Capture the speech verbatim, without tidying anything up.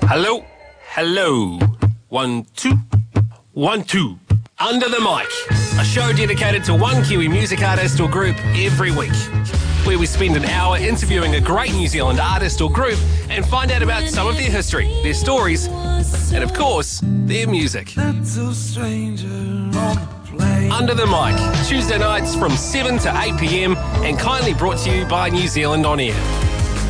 Hello, hello. One, two, one, two. Under the Mic, a show dedicated to one Kiwi music artist or group every week, where we spend an hour interviewing a great New Zealand artist or group and find out about some of their history, their stories, and of course, their music. Under the Mic, Tuesday nights from seven to eight p m and kindly brought to you by New Zealand On Air.